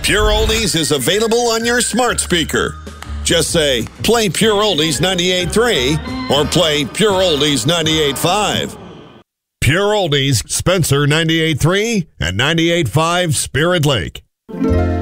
Pure Oldies is available on your smart speaker. Just say, play Pure Oldies 98.3 or play Pure Oldies 98.5. Pure Oldies, Spencer 98.3 and 98.5 Spirit Lake.